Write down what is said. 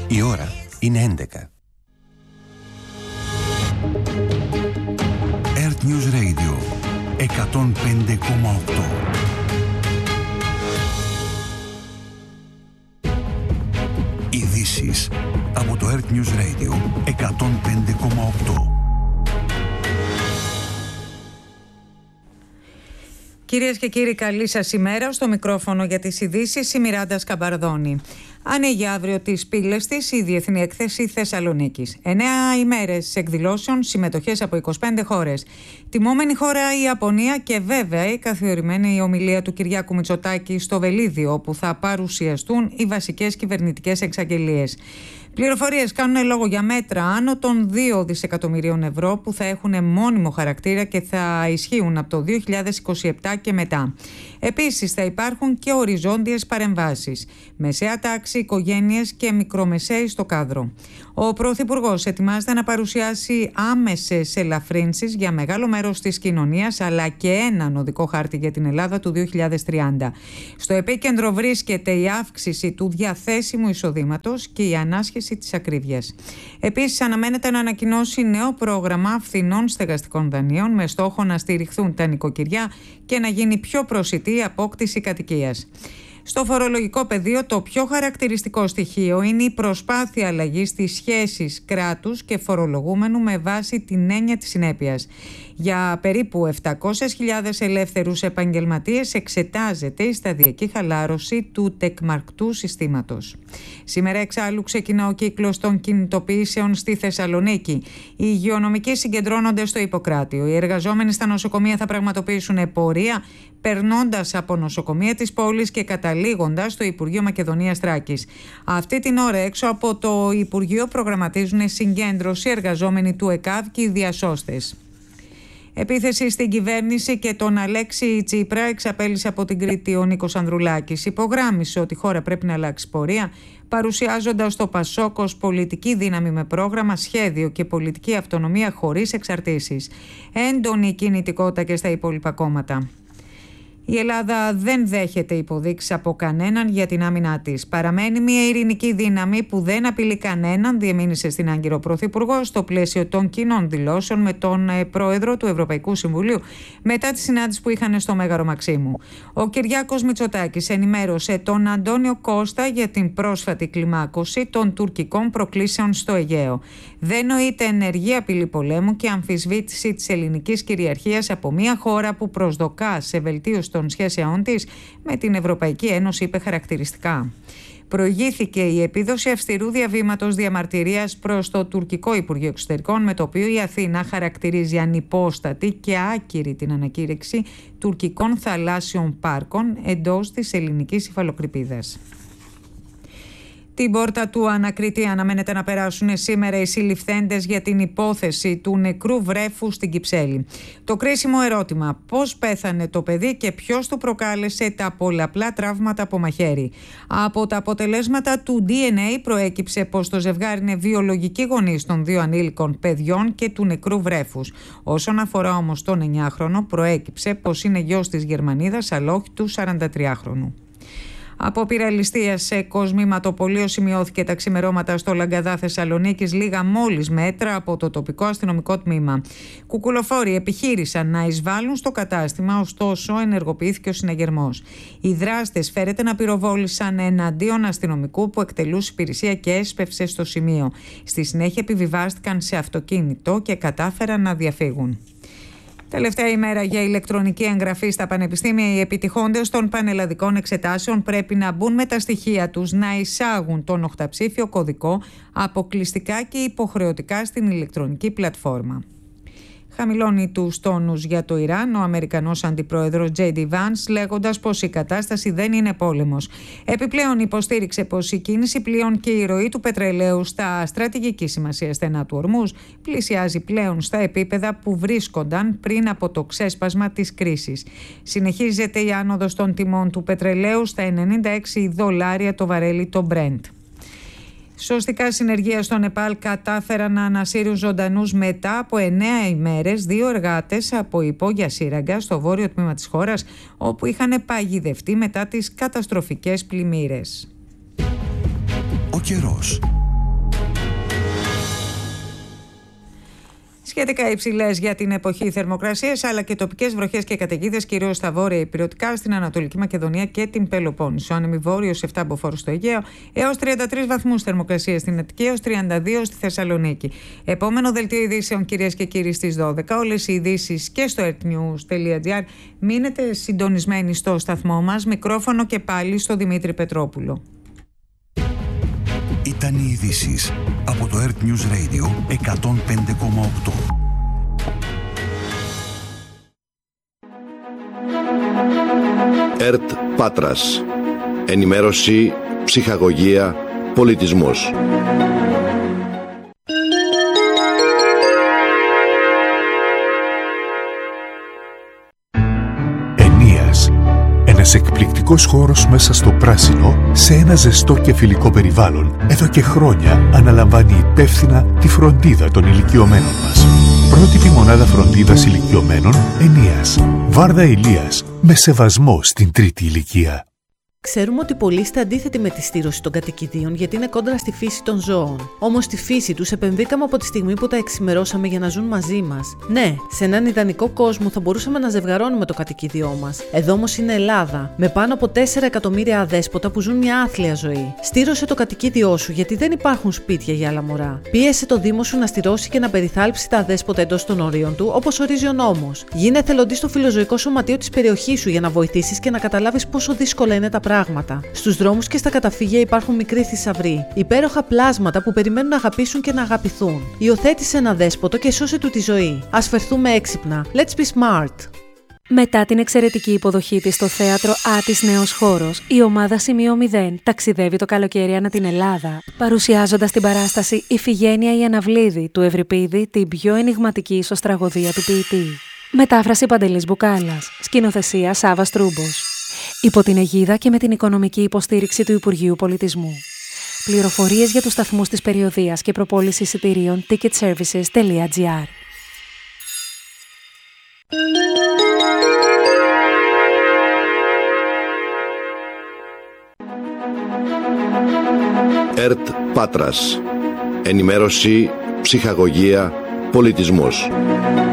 Η ώρα είναι 11. Earth News Radio 105,8. Ειδήσεις από το Earth News Radio 105,8. Κυρίες και κύριοι, καλή σας ημέρα. Στο μικρόφωνο για τις ειδήσεις η Μιράντα Σκαμπαρδόνη. Ανοίγει αύριο τις πύλες της η Διεθνή Έκθεση Θεσσαλονίκης. 9 ημέρες εκδηλώσεων, συμμετοχές από 25 χώρες. Τιμόμενη χώρα η Ιαπωνία και βέβαια η καθιερωμένη ομιλία του Κυριάκου Μητσοτάκη στο Βελίδιο, όπου θα παρουσιαστούν οι βασικές κυβερνητικές εξαγγελίες. Πληροφορίες κάνουν λόγο για μέτρα άνω των 2 δισεκατομμυρίων ευρώ που θα έχουν μόνιμο χαρακτήρα και θα ισχύουν από το 2027 και μετά. Επίσης θα υπάρχουν και οριζόντιες παρεμβάσεις. Μεσαία τάξη, οικογένειες και μικρομεσαίοι στο κάδρο. Ο Πρωθυπουργός ετοιμάζεται να παρουσιάσει άμεσες ελαφρύνσεις για μεγάλο μέρος της κοινωνίας, αλλά και έναν οδικό χάρτη για την Ελλάδα του 2030. Στο επίκεντρο βρίσκεται η αύξηση του διαθέσιμου εισοδήματος και η ανάσχεση της ακρίβειας. Επίσης, αναμένεται να ανακοινώσει νέο πρόγραμμα φθηνών στεγαστικών δανείων με στόχο να στηριχθούν τα νοικοκυριά και να γίνει πιο προσιτή η απόκτηση κατοικίας. Στο φορολογικό πεδίο, το πιο χαρακτηριστικό στοιχείο είναι η προσπάθεια αλλαγής της σχέσης κράτους και φορολογούμενου με βάση την έννοια της συνέπειας. Για περίπου 700.000 ελεύθερους επαγγελματίες εξετάζεται η σταδιακή χαλάρωση του τεκμαρκτού συστήματος. Σήμερα εξάλλου ξεκινά ο κύκλος των κινητοποιήσεων στη Θεσσαλονίκη. Οι υγειονομικοί συγκεντρώνονται στο Ιπποκράτιο. Οι εργαζόμενοι στα νοσοκομεία θα πραγματοποιήσουν πορεία περνώντας από νοσοκομεία της πόλης και καταλήγοντας στο Υπουργείο Μακεδονίας Θράκης. Αυτή την ώρα έξω από το Υπουργείο προγραμματίζουν συγκέντρωση εργαζόμενοι του ΕΚΑΒ και οι διασώστες. Επίθεση στην κυβέρνηση και τον Αλέξη Τσίπρα εξαπέλυσε από την Κρήτη ο Νίκος Ανδρουλάκης. Υπογράμμισε ότι η χώρα πρέπει να αλλάξει πορεία, παρουσιάζοντας το ΠΑΣΟΚ ως πολιτική δύναμη με πρόγραμμα, σχέδιο και πολιτική αυτονομία χωρίς εξαρτήσεις. Έντονη κινητικότητα και στα υπόλοιπα κόμματα. Η Ελλάδα δεν δέχεται υποδείξεις από κανέναν για την άμυνά της. Παραμένει μια ειρηνική δύναμη που δεν απειλεί κανέναν, διεμήνυσε στην Άγκυρο Πρωθυπουργός στο πλαίσιο των κοινών δηλώσεων με τον Πρόεδρο του Ευρωπαϊκού Συμβουλίου μετά τη συνάντηση που είχαν στο Μέγαρο Μαξίμου. Ο Κυριάκος Μητσοτάκης ενημέρωσε τον Αντώνιο Κώστα για την πρόσφατη κλιμάκωση των τουρκικών προκλήσεων στο Αιγαίο. Δεν νοείται ενεργή απειλή πολέμου και αμφισβήτηση της ελληνικής κυριαρχίας από μια χώρα που προσδοκά σε βελτίωση των σχέσεών της με την Ευρωπαϊκή Ένωση, είπε χαρακτηριστικά. Προηγήθηκε η επίδοση αυστηρού διαβήματος διαμαρτυρίας προς το τουρκικό Υπουργείο Εξωτερικών, με το οποίο η Αθήνα χαρακτηρίζει ανυπόστατη και άκυρη την ανακήρυξη τουρκικών θαλάσσιων πάρκων εντός της ελληνικής υφαλοκρηπίδας. Την πόρτα του ανακριτή αναμένεται να περάσουν σήμερα οι συλληφθέντες για την υπόθεση του νεκρού βρέφου στην Κυψέλη. Το κρίσιμο ερώτημα: πώς πέθανε το παιδί και ποιος του προκάλεσε τα πολλαπλά τραύματα από μαχαίρι. Από τα αποτελέσματα του DNA προέκυψε πως το ζευγάρι είναι βιολογικοί γονείς των 2 ανήλικων παιδιών και του νεκρού βρέφους. Όσον αφορά όμως τον 9χρονο, προέκυψε πως είναι γιος της Γερμανίδας, αλλά όχι του 43χρονου. Απόπειρα ληστείας σε κοσμηματοπωλείο σημειώθηκε τα ξημερώματα στο Λαγκαδά Θεσσαλονίκης, λίγα μόλις μέτρα από το τοπικό αστυνομικό τμήμα. Κουκουλοφόροι επιχείρησαν να εισβάλλουν στο κατάστημα, ωστόσο ενεργοποιήθηκε ο συναγερμός. Οι δράστες φέρεται να πυροβόλησαν εναντίον αστυνομικού που εκτελούσε υπηρεσία και έσπευσε στο σημείο. Στη συνέχεια επιβιβάστηκαν σε αυτοκίνητο και κατάφεραν να διαφύγουν. Τελευταία ημέρα για ηλεκτρονική εγγραφή στα πανεπιστήμια. Οι επιτυχόντες των πανελλαδικών εξετάσεων πρέπει να μπουν με τα στοιχεία τους, να εισάγουν τον 8ψήφιο κωδικό αποκλειστικά και υποχρεωτικά στην ηλεκτρονική πλατφόρμα. Χαμηλώνει τους τόνους για το Ιράν ο Αμερικανός Αντιπρόεδρος J.D. Vance, λέγοντας πως η κατάσταση δεν είναι πόλεμος. Επιπλέον υποστήριξε πως η κίνηση πλοίων και η ροή του πετρελαίου στα στρατηγική σημασία στενά του Ορμούζ πλησιάζει πλέον στα επίπεδα που βρίσκονταν πριν από το ξέσπασμα της κρίσης. Συνεχίζεται η άνοδος των τιμών του πετρελαίου στα $96 το βαρέλι το Brent. Σωστικά συνεργεία στο Νεπάλ κατάφεραν να ανασύρουν ζωντανούς μετά από 9 ημέρες 2 εργάτες από υπόγεια σύραγγα στο βόρειο τμήμα της χώρας, όπου είχαν παγιδευτεί μετά τις καταστροφικές πλημμύρες. Ο καιρός. Σχετικά υψηλές για την εποχή θερμοκρασίες, αλλά και τοπικές βροχές και καταιγίδες, κυρίως στα βόρεια υπηρετικά, στην Ανατολική Μακεδονία και την Πελοπόννησο. Άνεμοι βόρειος 7 μποφόρ στο Αιγαίο, έως 33 βαθμούς θερμοκρασίας στην Αττική, έως 32 στη Θεσσαλονίκη. Επόμενο δελτίο ειδήσεων, κυρίες και κύριοι, στις 12. Όλες οι ειδήσεις και στο earthnews.gr. Μείνετε συντονισμένοι στο σταθμό μας. Μικρόφωνο και πάλι στο Δημήτρη Πετρόπουλο. Ήταν οι ειδήσεις από το Earth News Radio 105,8. ΕΡΤ Πάτρας. Ενημέρωση, ψυχαγωγία, πολιτισμός. Ενίας. Ένας εκπληκτικός χώρος μέσα στο πράσινο, σε ένα ζεστό και φιλικό περιβάλλον, εδώ και χρόνια αναλαμβάνει υπεύθυνα τη φροντίδα των ηλικιωμένων μας. Πρότυπη μονάδα φροντίδας ηλικιωμένων Ενίας. Βάρδα Ηλίας, με σεβασμό στην τρίτη ηλικία. Ξέρουμε ότι πολλοί είστε αντίθετοι με τη στήρωση των κατοικιδίων γιατί είναι κόντρα στη φύση των ζώων. Όμως στη φύση τους επενδύκαμε από τη στιγμή που τα εξημερώσαμε για να ζουν μαζί μας. Ναι, σε έναν ιδανικό κόσμο θα μπορούσαμε να ζευγαρώνουμε το κατοικίδιό μας. Εδώ όμως είναι Ελλάδα, με πάνω από 4 εκατομμύρια αδέσποτα που ζουν μια άθλια ζωή. Στήρωσε το κατοικίδιό σου γιατί δεν υπάρχουν σπίτια για άλλα μωρά. Πίεσε το Δήμο σου να στηρώσει και να περιθάλψει τα αδέσποτα εντός των ορίων του, όπως ορίζει ο νόμος. Γίνε εθελοντής στο φιλοζωικό σωματείο της περιοχής σου για να βοηθήσεις και να καταλάβεις πόσο δύσκολα είναι τα πράγματα. Στους δρόμους και στα καταφύγια υπάρχουν μικροί θησαυροί, υπέροχα πλάσματα που περιμένουν να αγαπήσουν και να αγαπηθούν. Υιοθέτησε ένα δέσποτο και σώσε του τη ζωή. Ας φερθούμε έξυπνα. Let's be smart. Μετά την εξαιρετική υποδοχή της στο θέατρο Άτης Νέος Χώρος, η ομάδα Σημείο 0 ταξιδεύει το καλοκαίρι ανά την Ελλάδα, παρουσιάζοντας την παράσταση «Ιφηγένεια η Αναβλίδη» του Ευρυπίδη, την πιο ενιγματική ισοστραγωδία του ποιητή. Μετάφραση Παντελής Μπουκάλας, σκηνοθεσία Σάββας Τρούμπος. Υπό την αιγίδα και με την οικονομική υποστήριξη του Υπουργείου Πολιτισμού. Πληροφορίες για τους σταθμούς της περιοδείας και προπόληση εισιτηρίων ticketservices.gr. ΕΡΤ Πάτρας. Ενημέρωση, ψυχαγωγία, πολιτισμός.